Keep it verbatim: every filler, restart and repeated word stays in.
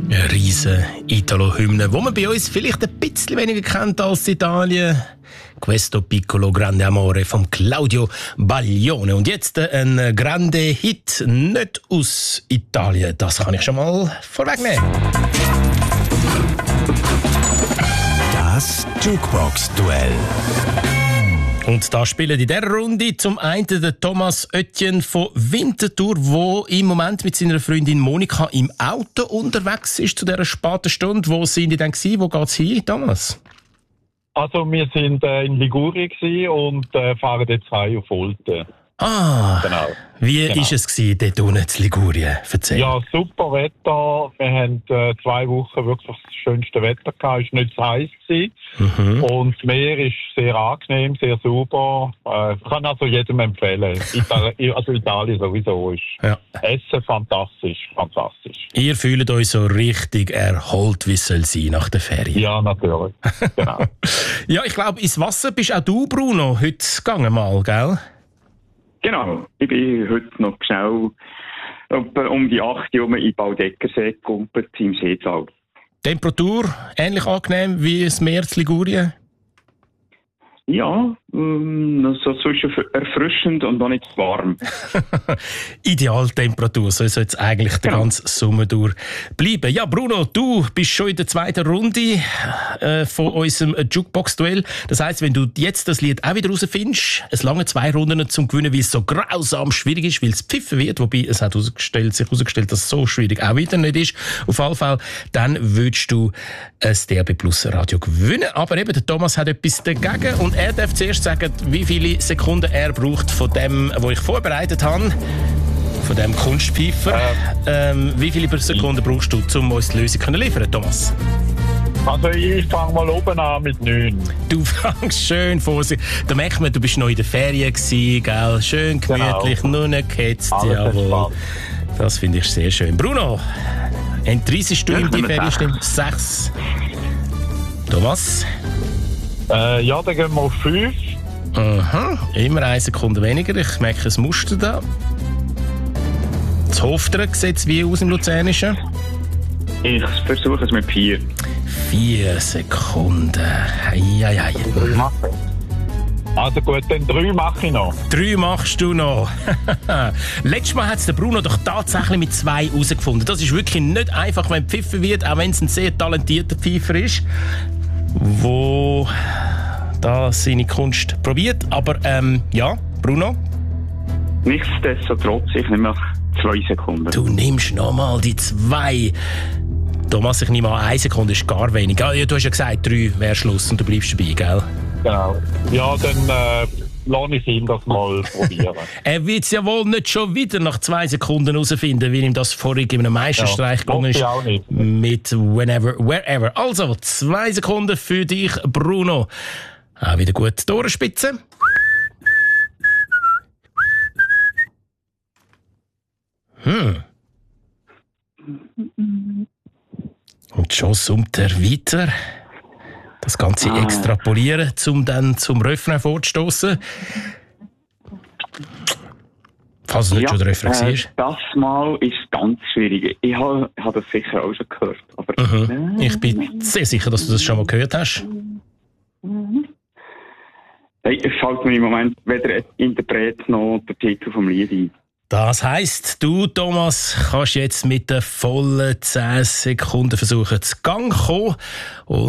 Eine riesen Italo-Hymne, die man bei uns vielleicht ein bisschen weniger kennt als Italien. Questo piccolo grande amore von Claudio Baglione. Und jetzt ein grande Hit, nicht aus Italien. Das kann ich schon mal vorwegnehmen. Das Jukebox-Duell. Und da spielen in dieser Runde zum einen der Thomas Oetjen von Winterthur, der im Moment mit seiner Freundin Monika im Auto unterwegs ist zu dieser späten Stunde. Wo sind die denn gewesen? Wo geht es hin, Thomas? Also wir sind äh, in Ligurien gewesen und äh, fahren jetzt heim auf Olten. Ah, genau. Wie genau. ist es gewesen, dort unten in Ligurien? Erzähl. Ja, super Wetter. Wir haben äh, zwei Wochen wirklich das schönste Wetter gehabt. Es war nicht zu heiß gewesen. Mhm. Und das Meer ist sehr angenehm, sehr sauber. Äh, ich kann also jedem empfehlen. Itali- also Italien sowieso ist. Ja. Essen fantastisch, fantastisch. Ihr fühlt euch so richtig erholt, wie es soll sein nach der Ferien. Ja, natürlich. Genau. Ja, ich glaube, ins Wasser bist auch du, Bruno, heute gegangen mal, gell? Genau, ich bin heute noch schnell um die acht Uhr in Baldeckersee gekumpelt, im Seetal. Temperatur ähnlich angenehm wie das Meer in Ligurien? Ja, ähm, so zwischen erfrischend und noch nicht warm. Idealtemperatur, so soll es eigentlich den genau. ganzen Sommer durch bleiben. Ja, Bruno, du bist schon in der zweiten Runde äh, von unserem Jukebox-Duell. Das heisst, wenn du jetzt das Lied auch wieder rausfindest, es lange zwei Runden zum Gewinnen, weil es so grausam schwierig ist, weil es pfiffen wird, wobei es hat herausgestellt, sich herausgestellt, dass es so schwierig auch wieder nicht ist. Auf jeden Fall, dann würdest du ein D A B Plus Radio gewinnen. Aber eben, der Thomas hat etwas dagegen und er darf zuerst sagen, wie viele Sekunden er braucht von dem, was ich vorbereitet habe, von dem Kunstpfeifer. Äh, ähm, wie viele Sekunden brauchst du, um uns die Lösung zu liefern, Thomas? Also ich fange mal oben an mit neun. Du fängst schön vor sich. Da merkt man, du bist noch in der Ferien gewesen, gell? Schön gemütlich, genau. Nur nicht gehetzt, jawohl. Das finde ich sehr schön. Bruno, entreissest du ja, in die Ferienstimme? Sechs. Thomas? Äh, ja, dann gehen wir auf fünf. Aha, immer eine Sekunde weniger. Ich merke ein Muster da. Das Hofteren sieht es wie aus im Luzernischen? Ich versuche es mit vier. Vier Sekunden. Eieiei. Also gut, dann drei mache ich noch. Drei machst du noch. Letztes Mal hat es der Bruno doch tatsächlich mit zwei herausgefunden. Das ist wirklich nicht einfach, wenn gepfiffen wird, auch wenn es ein sehr talentierter Pfeifer ist, wo da seine Kunst probiert. Aber ähm, ja, Bruno? Nichtsdestotrotz, ich nehme noch zwei Sekunden. Du nimmst nochmal die zwei. Thomas, ich nehme an, eine Sekunde ist gar wenig. Ja, du hast ja gesagt, drei wäre Schluss und du bleibst dabei, gell? Genau. Ja, dann äh, lasse ich ihn das mal probieren. Er wird es ja wohl nicht schon wieder nach zwei Sekunden herausfinden, wie ihm das vorhin in einem Meisterstreich ja, gegangen ist. Auch nicht. Mit Whenever, Wherever. Also, zwei Sekunden für dich, Bruno. Auch wieder gut die Ohrenspitze. Hm. Und schon summt er weiter. Das Ganze ah. extrapolieren, um dann zum Refrain vorzustossen. Falls es nicht ja, schon der Refrain äh, war. Das Mal ist ganz schwierig. Ich habe hab das sicher auch schon gehört. Aber mhm. Ich bin sehr sicher, dass du das schon mal gehört hast. Es fällt mir im Moment weder ein Interpret noch der Titel vom Lied ein. Das heisst, du, Thomas, kannst jetzt mit den vollen zehn Sekunden versuchen, zu Gang kommen. Und